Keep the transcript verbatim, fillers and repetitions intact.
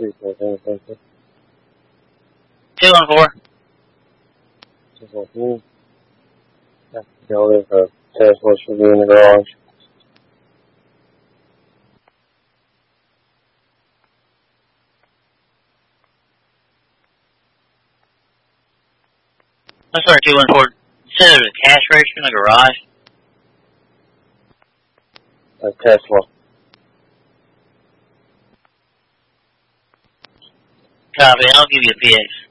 three four seven seven six. two one four. two one four. Yeah, there's a Tesla should be in the garage. I'm sorry, two one four. You said there was a cash register in the garage? A Tesla. Copy, I'll give you a P X.